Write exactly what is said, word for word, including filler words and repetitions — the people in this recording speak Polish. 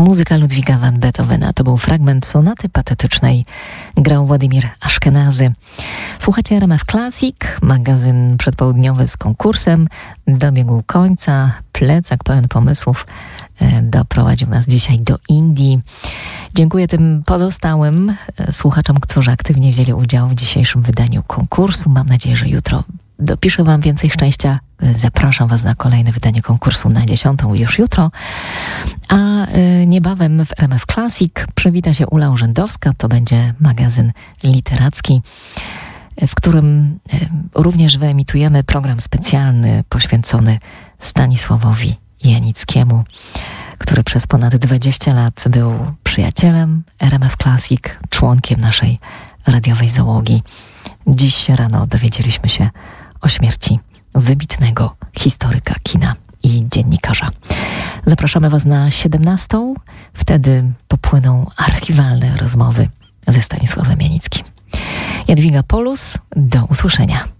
Muzyka Ludwiga van Beethovena to był fragment sonaty patetycznej. Grał Władimir Aszkenazy. Słuchacie R M F Classic, magazyn przedpołudniowy z konkursem. Dobiegł końca, plecak pełen pomysłów doprowadził nas dzisiaj do Indii. Dziękuję tym pozostałym słuchaczom, którzy aktywnie wzięli udział w dzisiejszym wydaniu konkursu. Mam nadzieję, że jutro dopiszę Wam więcej szczęścia. Zapraszam Was na kolejne wydanie konkursu na dziesiątą już jutro. A niebawem w R M F Classic przywita się Ula Urzędowska. To będzie magazyn literacki, w którym również wyemitujemy program specjalny poświęcony Stanisławowi Janickiemu, który przez ponad dwadzieścia lat był przyjacielem R M F Classic, członkiem naszej radiowej załogi. Dziś rano dowiedzieliśmy się o śmierci wybitnego historyka kina i dziennikarza. Zapraszamy Was na siedemnastą. Wtedy popłyną archiwalne rozmowy ze Stanisławem Janickim. Jadwiga Polus, do usłyszenia.